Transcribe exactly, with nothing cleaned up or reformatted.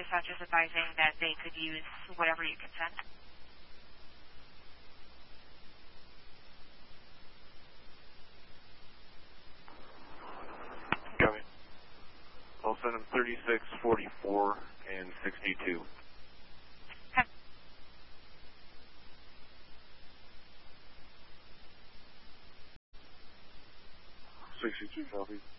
dispatcher's advising that they could use whatever you can send. Coming. I'll send them thirty-six, forty-four, and sixty-two. Okay. sixty-two, copy.